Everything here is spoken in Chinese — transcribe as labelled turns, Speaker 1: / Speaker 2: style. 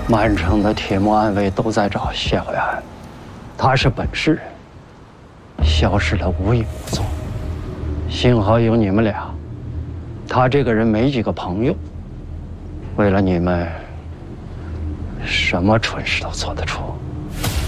Speaker 1: 满城的铁木暗卫都在找谢怀安，他是本市人，消失了无影无踪。幸好有你们俩，他这个人没几个朋友，为了你们，什么蠢事都做得出。